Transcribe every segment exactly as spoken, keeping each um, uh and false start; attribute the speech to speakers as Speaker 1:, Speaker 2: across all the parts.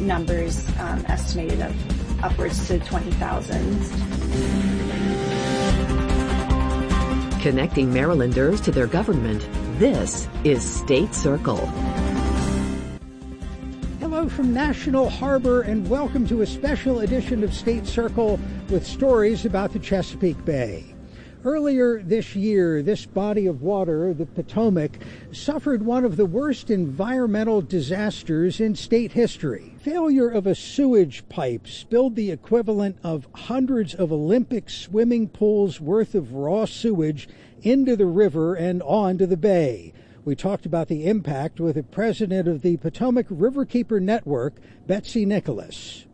Speaker 1: numbers um, estimated of upwards to twenty thousand.
Speaker 2: Connecting Marylanders to their government, this is State Circle.
Speaker 3: Hello from National Harbor and welcome to a special edition of State Circle with stories about the Chesapeake Bay. Earlier this year, this body of water, the Potomac, suffered one of the worst environmental disasters in state history. Failure of a sewage pipe spilled the equivalent of hundreds of Olympic swimming pools worth of raw sewage into the river and onto the bay. We talked about the impact with the president of the Potomac Riverkeeper Network, Betsy Nicholas.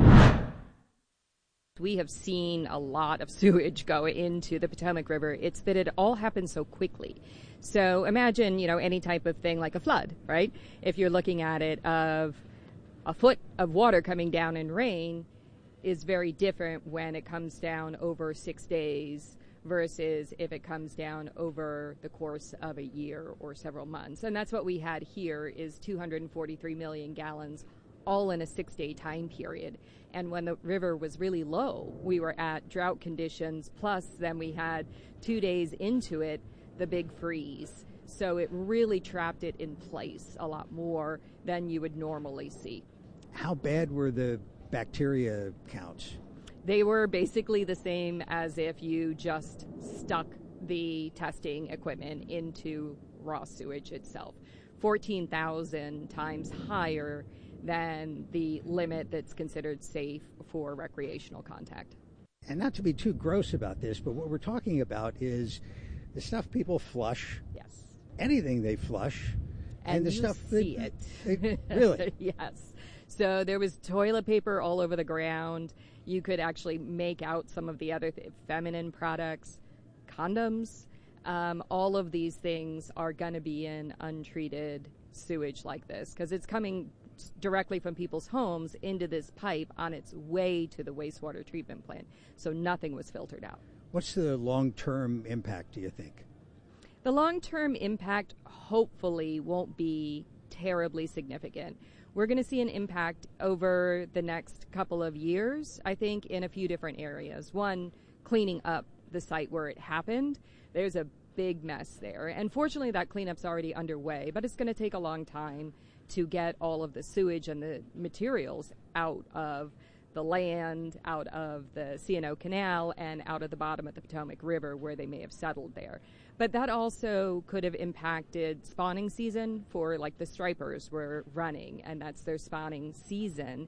Speaker 4: We have seen a lot of sewage go into the Potomac River. It's that it all happens so quickly. So imagine, you know, any type of thing like a flood, right? If you're looking at it of a foot of water coming down in rain is very different when it comes down over six days versus if it comes down over the course of a year or several months. And that's what we had here is two hundred forty-three million gallons all in a six-day time period. And when the river was really low, we were at drought conditions, plus then we had two days into it, the big freeze. So it really trapped it in place a lot more than you would normally see.
Speaker 3: How bad were the bacteria counts?
Speaker 4: They were basically the same as if you just stuck the testing equipment into raw sewage itself. fourteen thousand times higher than the limit that's considered safe for recreational contact.
Speaker 3: And not to be too gross about this, but what we're talking about is the stuff people flush.
Speaker 4: Yes.
Speaker 3: Anything they flush.
Speaker 4: And,
Speaker 3: and the
Speaker 4: you
Speaker 3: stuff
Speaker 4: see
Speaker 3: they,
Speaker 4: it.
Speaker 3: They, really?
Speaker 4: Yes. So there was toilet paper all over the ground. You could actually make out some of the other th- feminine products, condoms. Um, all of these things are going to be in untreated sewage like this because it's coming directly from people's homes into this pipe on its way to the wastewater treatment plant. So nothing was filtered out.
Speaker 3: What's the long-term impact, do you think?
Speaker 4: The long-term impact hopefully won't be terribly significant. We're going to see an impact over the next couple of years, I think, in a few different areas. One, cleaning up the site where it happened. There's a big mess there. And fortunately, that cleanup's already underway, but it's going to take a long time to get all of the sewage and the materials out of the land, out of the C and O Canal, and out of the bottom of the Potomac River where they may have settled there. But that also could have impacted spawning season for, like, the stripers were running, and that's their spawning season.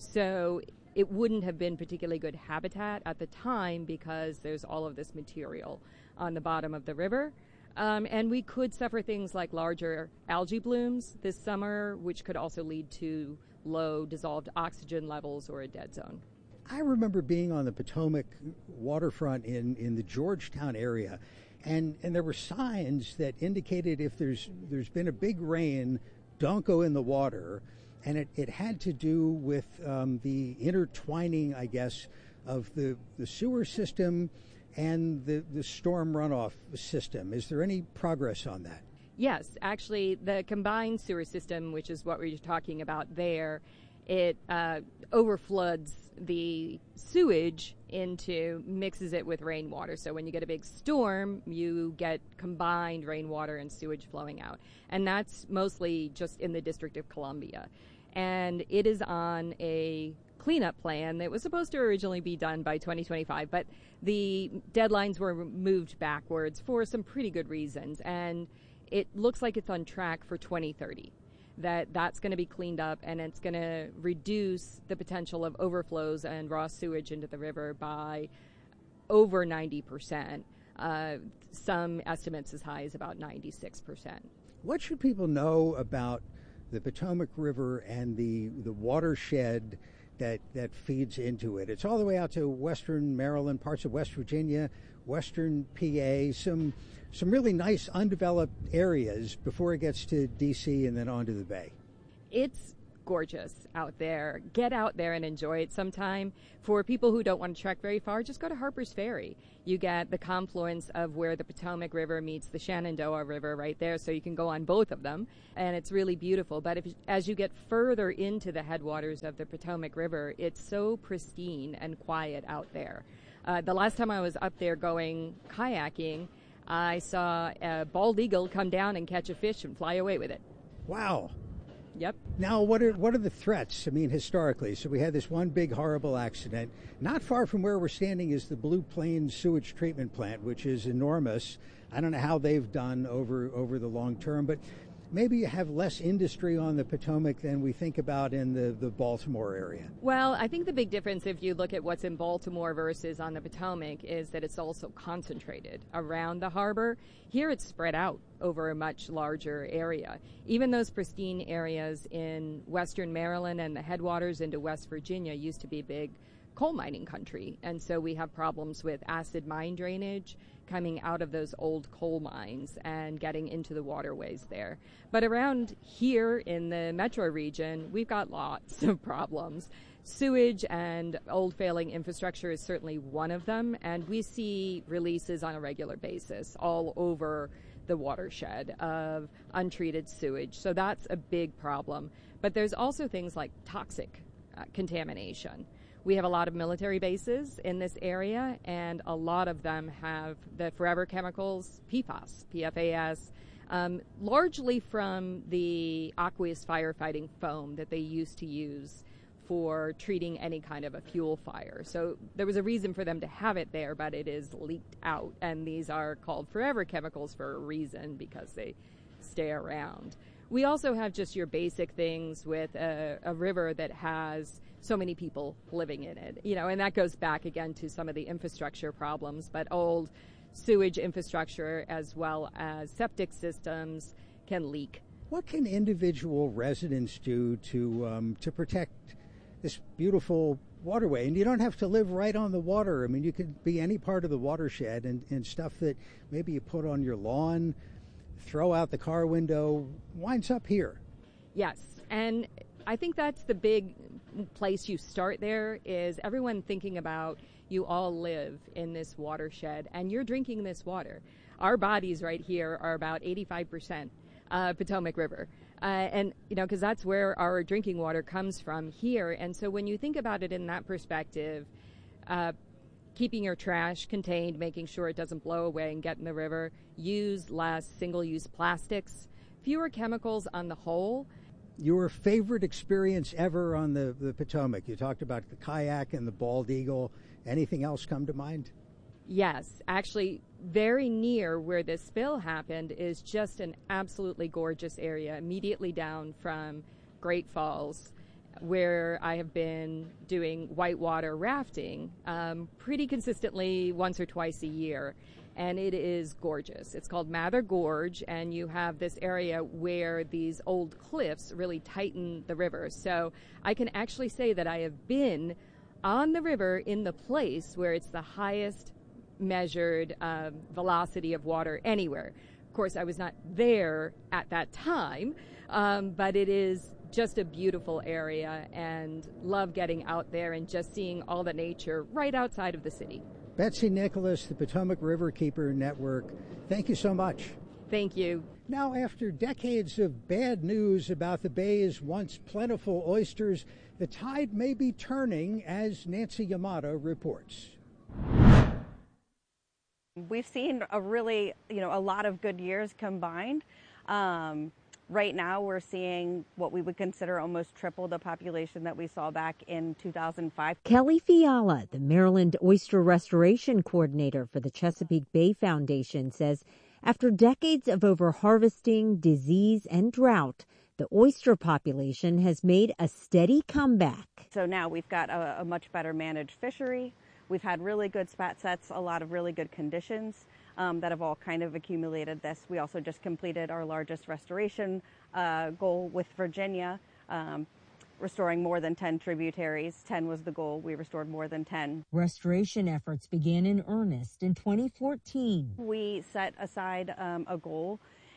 Speaker 4: So it wouldn't have been particularly good habitat at the time because there's all of this material on the bottom of the river. Um, and we could suffer things like larger algae blooms this summer, which could also lead to low dissolved oxygen levels or a dead zone.
Speaker 3: I remember being on the Potomac waterfront in, in the Georgetown area, and, and there were signs that indicated if there's there's been a big rain, don't go in the water. And it, it had to do with um, the intertwining, I guess, of the, the sewer system and the, the storm runoff system. Is there any progress on that?
Speaker 4: Yes, actually, the combined sewer system, which is what we were talking about there, it uh, overfloods the sewage into, mixes it with rainwater. So when you get a big storm, you get combined rainwater and sewage flowing out. And that's mostly just in the District of Columbia. And it is on a cleanup plan that was supposed to originally be done by twenty twenty-five, but the deadlines were moved backwards for some pretty good reasons. And it looks like it's on track for twenty thirty, that that's going to be cleaned up and it's going to reduce the potential of overflows and raw sewage into the river by over ninety percent. Uh, some estimates as high as about ninety-six percent.
Speaker 3: What should people know about the Potomac River and the, the watershed that, that feeds into it? It's all the way out to western Maryland, parts of West Virginia, western P A, some some really nice undeveloped areas before it gets to D C and then onto the Bay.
Speaker 4: It's gorgeous out there. Get out there and enjoy it sometime. For people who don't want to trek very far, just go to Harper's Ferry. You get the confluence of where the Potomac River meets the Shenandoah River right there, so you can go on both of them, and it's really beautiful. But if, as you get further into the headwaters of the Potomac River, it's so pristine and quiet out there. Uh, the last time I was up there going kayaking, I saw a bald eagle come down and catch a fish and fly away with it.
Speaker 3: Wow.
Speaker 4: Yep.
Speaker 3: Now, what are what are the threats? I mean, historically, so we had this one big horrible accident. Not far from where we're standing is the Blue Plains sewage treatment plant, which is enormous. I don't know how they've done over over the long term, but maybe you have less industry on the Potomac than we think about in the, the Baltimore area.
Speaker 4: Well, I think the big difference, if you look at what's in Baltimore versus on the Potomac, is that it's also concentrated around the harbor. Here it's spread out over a much larger area. Even those pristine areas in western Maryland and the headwaters into West Virginia used to be big coal mining country, and so we have problems with acid mine drainage coming out of those old coal mines and getting into the waterways there. But around here in the metro region, we've got lots of problems. Sewage and old failing infrastructure is certainly one of them, and we see releases on a regular basis all over the watershed of untreated sewage. So that's a big problem. But there's also things like toxic uh, contamination. We have a lot of military bases in this area, and a lot of them have the forever chemicals, P FAS, P F A S, um, largely from the aqueous firefighting foam that they used to use for treating any kind of a fuel fire. So there was a reason for them to have it there, but it is leaked out, and these are called forever chemicals for a reason, because they stay around. We also have just your basic things with a, a river that has so many people living in it, you know, and that goes back again to some of the infrastructure problems, but old sewage infrastructure as well as septic systems can leak.
Speaker 3: What can individual residents do to um, to protect this beautiful waterway? And you don't have to live right on the water. I mean, you could be any part of the watershed, and, and stuff that maybe you put on your lawn, throw out the car window, winds up here.
Speaker 4: Yes, and I think that's the big place you start there, is everyone thinking about you all live in this watershed and you're drinking this water. Our bodies right here are about eighty-five percent uh, Potomac River. Uh, and, you know, because that's where our drinking water comes from here. And so when you think about it in that perspective, uh, keeping your trash contained, making sure it doesn't blow away and get in the river, use less single-use plastics, fewer chemicals on the whole.
Speaker 3: Your favorite experience ever on the, the Potomac? You talked about the kayak and the bald eagle. Anything else come to mind?
Speaker 4: Yes, actually, very near where this spill happened is just an absolutely gorgeous area immediately down from Great Falls, where I have been doing whitewater rafting um, pretty consistently once or twice a year. And it is gorgeous. It's called Mather Gorge, and you have this area where these old cliffs really tighten the river. So I can actually say that I have been on the river in the place where it's the highest measured um, velocity of water anywhere. Of course, I was not there at that time, um, but it is just a beautiful area, and love getting out there and just seeing all the nature right outside of the city.
Speaker 3: Betsy Nicholas, the Potomac Riverkeeper Network, thank you so much.
Speaker 4: Thank you.
Speaker 3: Now, after decades of bad news about the bay's once plentiful oysters, the tide may be turning, as Nancy Yamato reports.
Speaker 5: We've seen a really, you know, a lot of good years combined. Um, Right now, we're seeing what we would consider almost triple the population that we saw back in two thousand five.
Speaker 6: Kelly Fiala, the Maryland Oyster Restoration Coordinator for the Chesapeake Bay Foundation, says after decades of overharvesting, disease, and drought, the oyster population has made a steady comeback.
Speaker 5: So now we've got a, a much better managed fishery. We've had really good spat sets, a lot of really good conditions. Um, that have all kind of accumulated this. We also just completed our largest restoration uh, goal with Virginia, um, restoring more than ten tributaries. ten was the goal. We restored more than ten.
Speaker 6: Restoration efforts began in earnest in twenty fourteen.
Speaker 5: We set aside um, a goal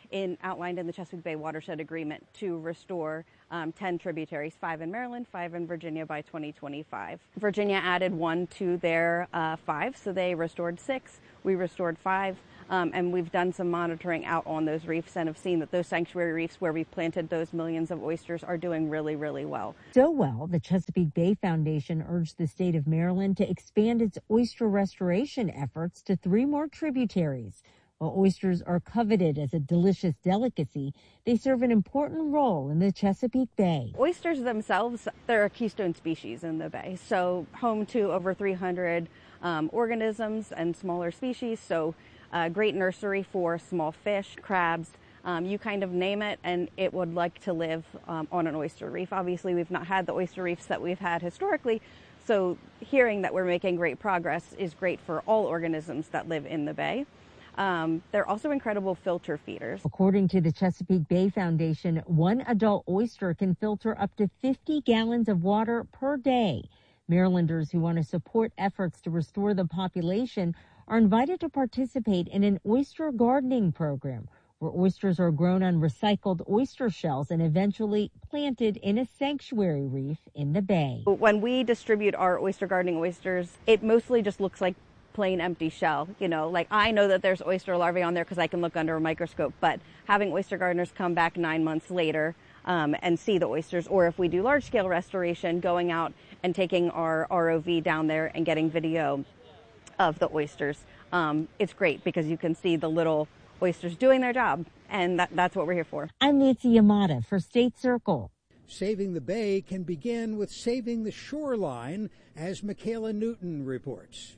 Speaker 5: in outlined in the Chesapeake Bay Watershed Agreement to restore um, ten tributaries, five in Maryland, five in Virginia by twenty twenty-five. Virginia added one to their uh, five, so they restored six. We restored five. Um, and we've done some monitoring out on those reefs and have seen that those sanctuary reefs where we've planted those millions of oysters are doing really, really well.
Speaker 6: So well, the Chesapeake Bay Foundation urged the state of Maryland to expand its oyster restoration efforts to three more tributaries. While oysters are coveted as a delicious delicacy, they serve an important role in the Chesapeake Bay.
Speaker 5: Oysters themselves, they're a keystone species in the bay, so home to over three hundred um, organisms and smaller species, so a great nursery for small fish, crabs, um, you kind of name it, and it would like to live um, on an oyster reef. Obviously, we've not had the oyster reefs that we've had historically, so hearing that we're making great progress is great for all organisms that live in the bay. Um, they're also incredible filter feeders.
Speaker 6: According to the Chesapeake Bay Foundation, one adult oyster can filter up to fifty gallons of water per day. Marylanders who want to support efforts to restore the population are invited to participate in an oyster gardening program where oysters are grown on recycled oyster shells and eventually planted in a sanctuary reef in the bay.
Speaker 5: When we distribute our oyster gardening oysters, it mostly just looks like plain empty shell. You know, like I know that there's oyster larvae on there because I can look under a microscope, but having oyster gardeners come back nine months later um, and see the oysters, or if we do large scale restoration, going out and taking our R O V down there and getting video of the oysters. Um, it's great because you can see the little oysters doing their job, and that, that's what we're here for.
Speaker 6: I'm Nancy Yamada for State Circle.
Speaker 3: Saving the bay can begin with saving the shoreline, as Michaela Newton reports.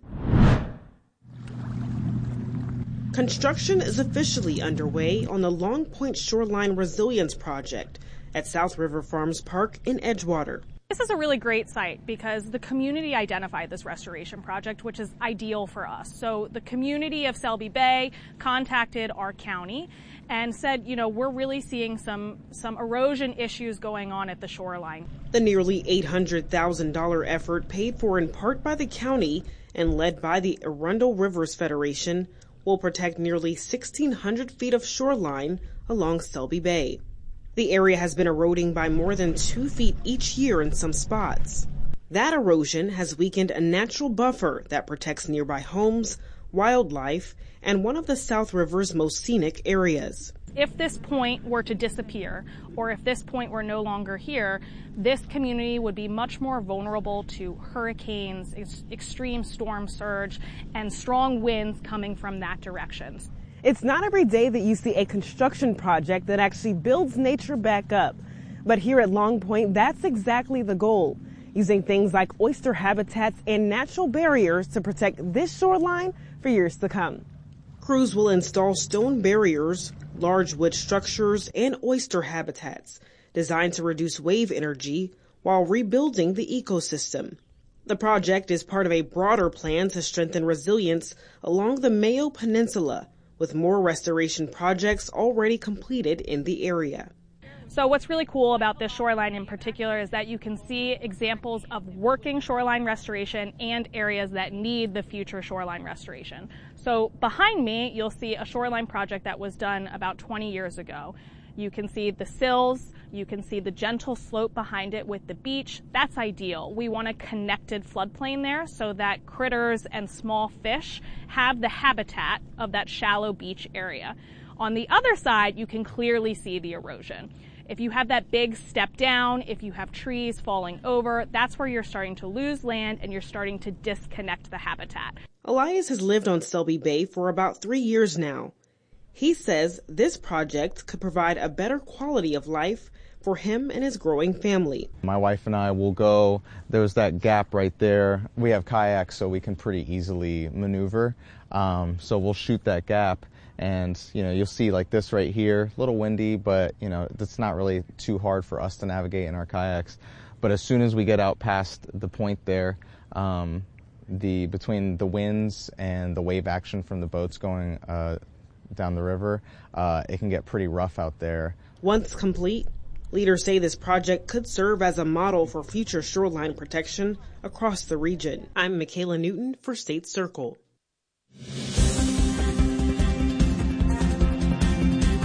Speaker 7: Construction is officially underway on the Long Point Shoreline Resilience Project at South River Farms Park in Edgewater.
Speaker 8: This is a really great site because the community identified this restoration project, which is ideal for us. So the community of Selby Bay contacted our county and said, you know, we're really seeing some some erosion issues going on at the shoreline.
Speaker 7: The nearly eight hundred thousand dollars effort, paid for in part by the county and led by the Arundel Rivers Federation, will protect nearly sixteen hundred feet of shoreline along Selby Bay. The area has been eroding by more than two feet each year in some spots. That erosion has weakened a natural buffer that protects nearby homes, wildlife, and one of the South River's most scenic areas.
Speaker 8: If this point were to disappear, or if this point were no longer here, this community would be much more vulnerable to hurricanes, ex- extreme storm surge, and strong winds coming from that direction.
Speaker 7: It's not every day that you see a construction project that actually builds nature back up. But here at Long Point, that's exactly the goal, using things like oyster habitats and natural barriers to protect this shoreline for years to come. Crews will install stone barriers, large wood structures, and oyster habitats designed to reduce wave energy while rebuilding the ecosystem. The project is part of a broader plan to strengthen resilience along the Mayo Peninsula, with more restoration projects already completed in the area.
Speaker 8: So what's really cool about this shoreline in particular is that you can see examples of working shoreline restoration and areas that need the future shoreline restoration. So behind me, you'll see a shoreline project that was done about twenty years ago. You can see the sills, you can see the gentle slope behind it with the beach. That's ideal. We want a connected floodplain there so that critters and small fish have the habitat of that shallow beach area. On the other side, you can clearly see the erosion. If you have that big step down, if you have trees falling over, that's where you're starting to lose land and you're starting to disconnect the habitat.
Speaker 7: Elias has lived on Selby Bay for about three years now. He says this project could provide a better quality of life for him and his growing family.
Speaker 9: My wife and I will go, there's that gap right there. We have kayaks, so we can pretty easily maneuver. Um, so we'll shoot that gap, and you know, you'll see like this right here, a little windy, but you know, it's not really too hard for us to navigate in our kayaks. But as soon as we get out past the point there, um, the between the winds and the wave action from the boats going uh, down the river, uh, it can get pretty rough out there.
Speaker 7: Once complete, leaders say this project could serve as a model for future shoreline protection across the region. I'm Michaela Newton for State Circle.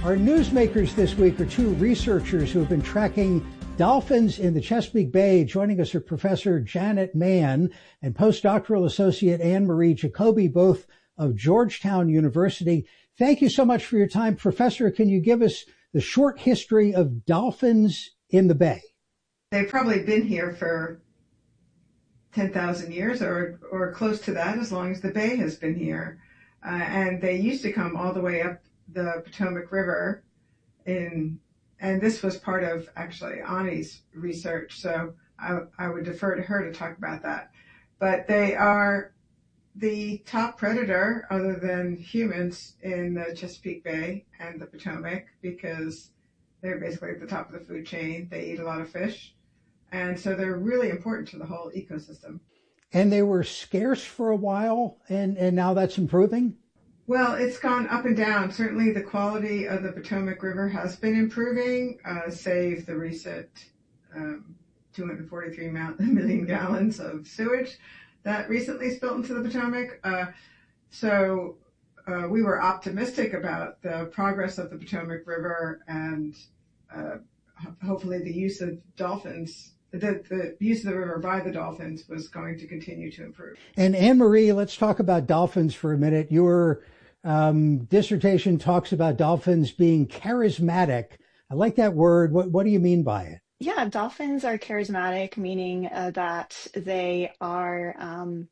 Speaker 3: Our newsmakers this week are two researchers who have been tracking dolphins in the Chesapeake Bay. Joining us are Professor Janet Mann and postdoctoral associate Anne Marie Jacoby, both of Georgetown University. Thank you so much for your time. Professor, can you give us the short history of dolphins in the bay?
Speaker 10: They've probably been here for ten thousand years or, or close to that, as long as the bay has been here. Uh, and they used to come all the way up the Potomac River in, and this was part of actually Ani's research, so I, I would defer to her to talk about that. But they are the top predator other than humans in the Chesapeake Bay and the Potomac, because they're basically at the top of the food chain. They eat a lot of fish. And so they're really important to the whole ecosystem.
Speaker 3: And they were scarce for a while, and, and now that's improving?
Speaker 10: Well, it's gone up and down. Certainly the quality of the Potomac River has been improving, uh, save the recent um, two hundred forty-three million gallons of sewage that recently spilled into the Potomac. Uh, so uh, we were optimistic about the progress of the Potomac River and uh, hopefully the use of dolphins. The, the use of the river by the dolphins was going to continue to improve.
Speaker 3: And Anne Marie, let's talk about dolphins for a minute. Your um, dissertation talks about dolphins being charismatic. I like that word. What, what do you mean by it?
Speaker 1: Yeah, dolphins are charismatic, meaning uh, that they are um,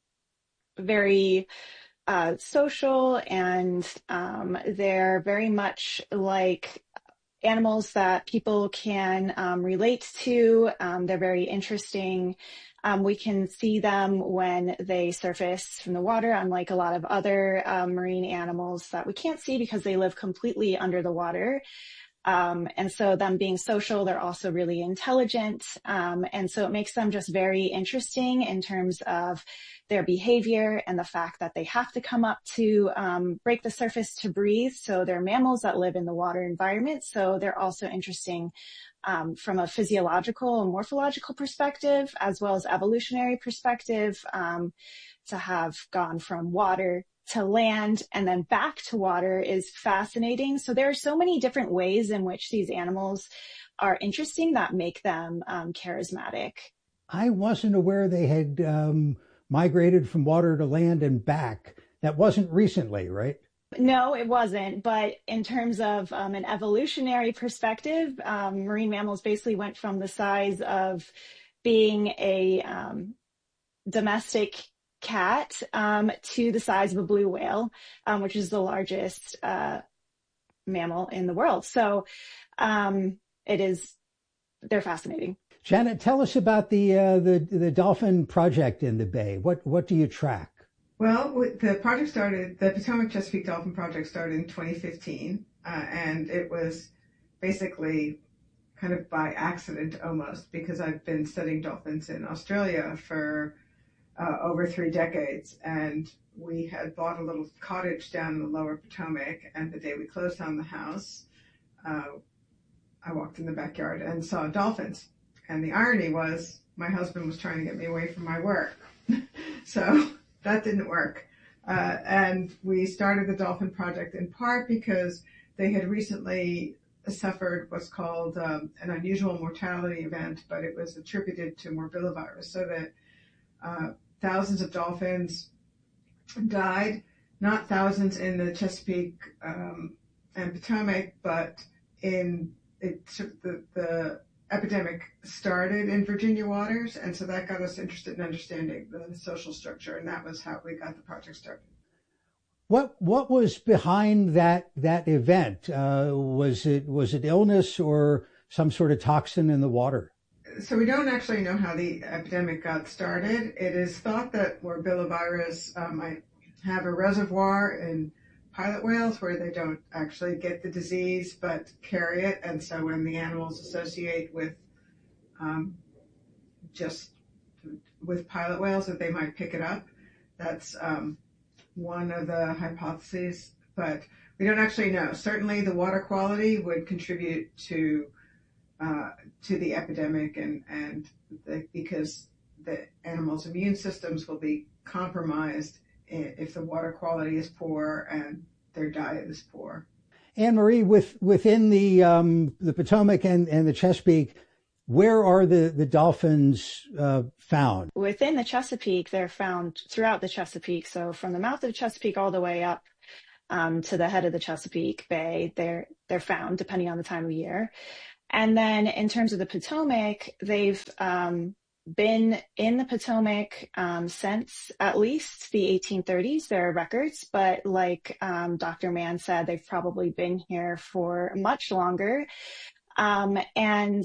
Speaker 1: very uh, social, and um, they're very much like animals that people can um, relate to. Um, they're very interesting. Um, we can see them when they surface from the water, unlike a lot of other um, marine animals that we can't see because they live completely under the water. Um, and so them being social, they're also really intelligent. Um, and so it makes them just very interesting in terms of their behavior and the fact that they have to come up to um, break the surface to breathe. So they're mammals that live in the water environment. So they're also interesting um, from a physiological and morphological perspective, as well as evolutionary perspective, um, to have gone from water to land and then back to water is fascinating. So there are so many different ways in which these animals are interesting that make them um, charismatic.
Speaker 3: I wasn't aware they had um, migrated from water to land and back. That wasn't recently, right?
Speaker 1: No, it wasn't. But in terms of um, an evolutionary perspective, um, marine mammals basically went from the size of being a um, domestic cat um, to the size of a blue whale, um, which is the largest uh, mammal in the world. So um, it is, they're fascinating.
Speaker 3: Janet, tell us about the uh, the the dolphin project in the bay. What what do you track?
Speaker 10: Well, the project started, the Potomac Chesapeake Dolphin Project started in twenty fifteen, uh, and it was basically kind of by accident almost, because I've been studying dolphins in Australia for Uh, over three decades, and we had bought a little cottage down in the lower Potomac, and the day we closed on the house, uh, I walked in the backyard and saw dolphins. And the irony was my husband was trying to get me away from my work. So that didn't work. Uh, and we started the Dolphin Project in part because they had recently suffered what's called um, an unusual mortality event, but it was attributed to morbillivirus, so that uh, thousands of dolphins died, not thousands in the Chesapeake um, and Potomac, but in it, the, the epidemic started in Virginia waters, and so that got us interested in understanding the social structure, and that was how we got the project started.
Speaker 3: What what was behind that that event? Uh, was it was it illness or some sort of toxin in the water?
Speaker 10: So we don't actually know how the epidemic got started. It is thought that morbillivirus uh, might have a reservoir in pilot whales where they don't actually get the disease but carry it. And so when the animals associate with um, just with pilot whales, that they might pick it up. That's um, one of the hypotheses, but we don't actually know. Certainly the water quality would contribute to Uh, to the epidemic, and, and the, because the animals' immune systems will be compromised if the water quality is poor and their diet is poor.
Speaker 3: Anne Marie, with, within the um, the Potomac and, and the Chesapeake, where are the, the dolphins uh, found?
Speaker 1: Within the Chesapeake, they're found throughout the Chesapeake. So from the mouth of the Chesapeake all the way up um, to the head of the Chesapeake Bay, they're they're found depending on the time of year. And then in terms of the Potomac, they've um, been in the Potomac um, since at least the eighteen thirties. There are records, but like um, Doctor Mann said, they've probably been here for much longer. Um, and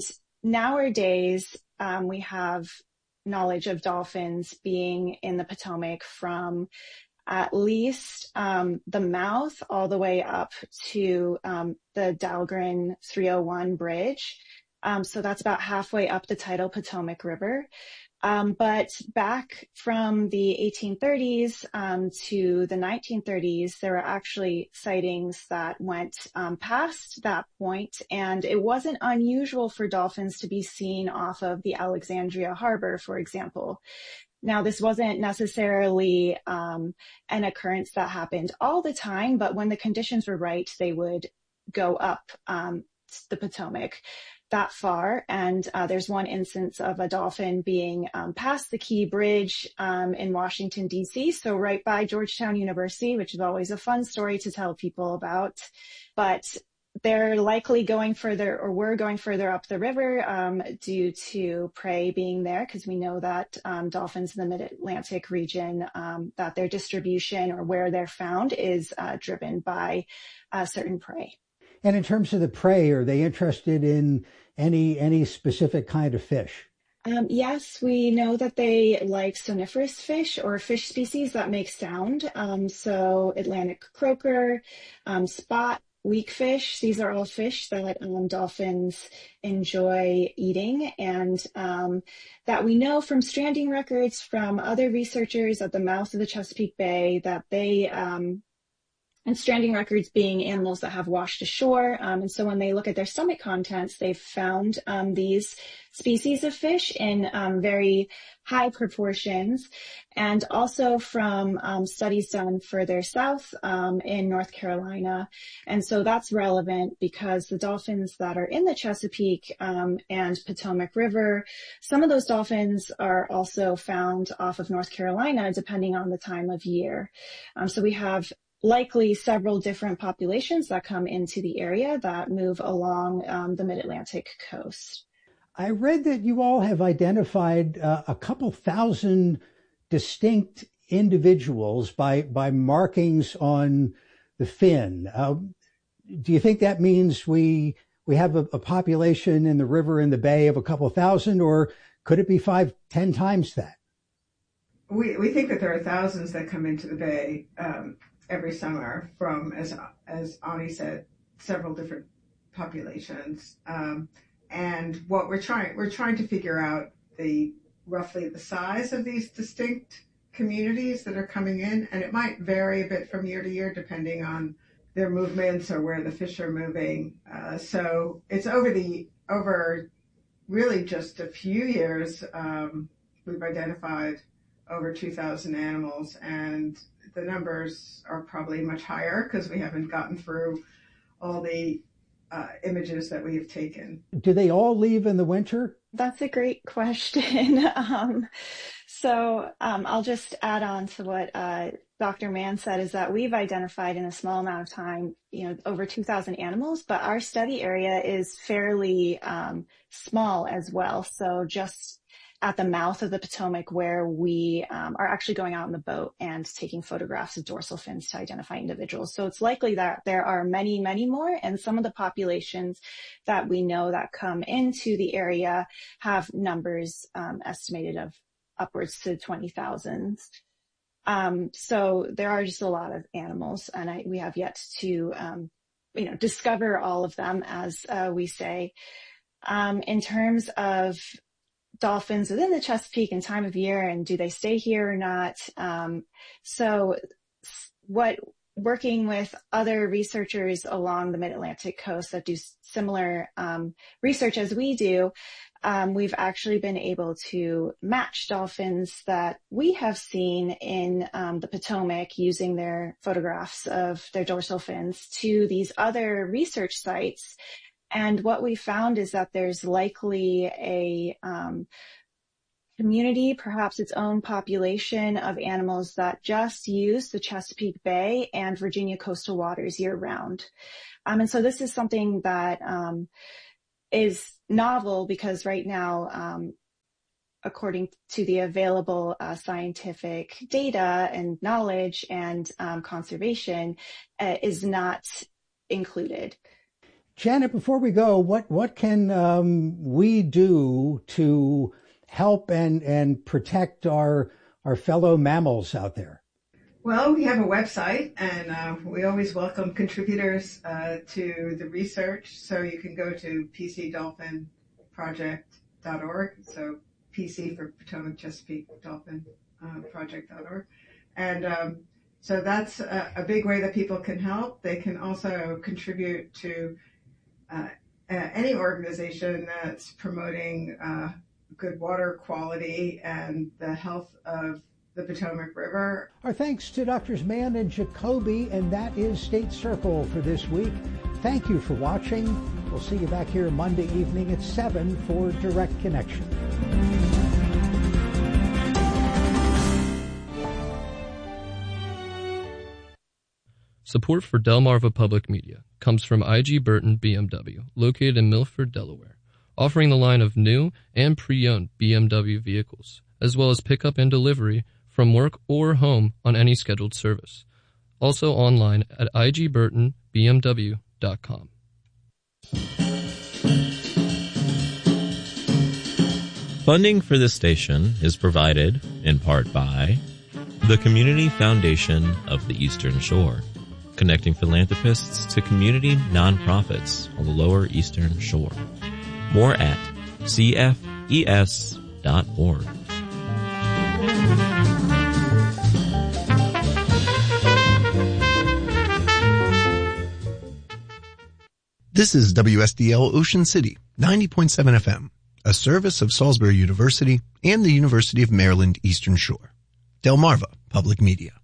Speaker 1: nowadays, um, we have knowledge of dolphins being in the Potomac from at least um, the mouth all the way up to um, the Dahlgren three oh one bridge. Um, so that's about halfway up the tidal Potomac River. Um, but back from the eighteen thirties um, to the nineteen thirties, there were actually sightings that went um, past that point, and it wasn't unusual for dolphins to be seen off of the Alexandria Harbor, for example. Now, this wasn't necessarily um, an occurrence that happened all the time, but when the conditions were right, they would go up um, the Potomac that far. And uh, there's one instance of a dolphin being um, past the Key Bridge um, in Washington, D C, so right by Georgetown University, which is always a fun story to tell people about. But they're likely going further, or were going further up the river um, due to prey being there, because we know that um, dolphins in the mid-Atlantic region, um, that their distribution or where they're found is uh, driven by uh, certain prey.
Speaker 3: And in terms of the prey, are they interested in any any specific kind of fish?
Speaker 1: Um, yes, we know that they like soniferous fish or fish species that make sound. Um, so Atlantic croaker, um, spot, weakfish, these are all fish that um, dolphins enjoy eating, and um, that we know from stranding records from other researchers at the mouth of the Chesapeake Bay that they, um, and stranding records being animals that have washed ashore. Um, and so when they look at their stomach contents, they've found um, these species of fish in um, very high proportions, and also from um, studies done further south um, in North Carolina. And so that's relevant because the dolphins that are in the Chesapeake um, and Potomac River, some of those dolphins are also found off of North Carolina, depending on the time of year. Um, so we have likely several different populations that come into the area that move along um, the mid-Atlantic coast.
Speaker 3: I read that you all have identified uh, a couple thousand distinct individuals by by markings on the fin. Uh, do you think that means we we have a, a population in the river and the bay of a couple thousand, or could it be five, ten times that?
Speaker 10: We we think that there are thousands that come into the bay um, every summer from, as as Ani said, several different populations. Um, and what we're trying we're trying to figure out the roughly the size of these distinct communities that are coming in, and it might vary a bit from year to year depending on their movements or where the fish are moving. Uh, so it's over the over really just a few years. Um, we've identified over two thousand animals, and the numbers are probably much higher because we haven't gotten through all the uh, images that we have taken.
Speaker 3: Do they all leave in the winter?
Speaker 1: That's a great question. um, so um, I'll just add on to what uh, Doctor Mann said, is that we've identified in a small amount of time, you know, over two thousand animals, but our study area is fairly um, small as well. So just at the mouth of the Potomac, where we um, are actually going out in the boat and taking photographs of dorsal fins to identify individuals. So it's likely that there are many, many more, and some of the populations that we know that come into the area have numbers um, estimated of upwards to twenty thousand. Um, so there are just a lot of animals, and I, we have yet to, um, you know, discover all of them, as uh, we say. Um, in terms of dolphins within the Chesapeake and time of year, and do they stay here or not? Um, so what working with other researchers along the mid-Atlantic coast that do similar um, research as we do, um, we've actually been able to match dolphins that we have seen in um, the Potomac using their photographs of their dorsal fins to these other research sites. And what we found is that there's likely a um, community, perhaps its own population of animals that just use the Chesapeake Bay and Virginia coastal waters year round. Um, and so this is something that um, is novel because right now, um, according to the available uh, scientific data and knowledge and um, conservation, uh, is not included.
Speaker 3: Janet, before we go, what, what can um, we do to help and, and protect our, our fellow mammals out there?
Speaker 10: Well, we have a website, and uh, we always welcome contributors uh, to the research. So you can go to p c dolphin project dot org. So P C for Potomac Chesapeake Dolphin uh, Project dot org. And um, so that's a, a big way that people can help. They can also contribute to uh, any organization that's promoting uh, good water quality and the health of the Potomac River.
Speaker 3: Our thanks to Doctors Mann and Jacoby, and that is State Circle for this week. Thank you for watching. We'll see you back here Monday evening at seven for Direct Connection.
Speaker 11: Support for Delmarva Public Media comes from I G Burton B M W, located in Milford, Delaware, offering the line of new and pre-owned B M W vehicles, as well as pickup and delivery from work or home on any scheduled service. Also online at i g burton b m w dot com.
Speaker 12: Funding for this station is provided, in part by the Community Foundation of the Eastern Shore, connecting philanthropists to community nonprofits on the Lower Eastern Shore. More at c f e s dot org.
Speaker 13: This is W S D L Ocean City, ninety point seven F M, a service of Salisbury University and the University of Maryland Eastern Shore. Delmarva Public Media.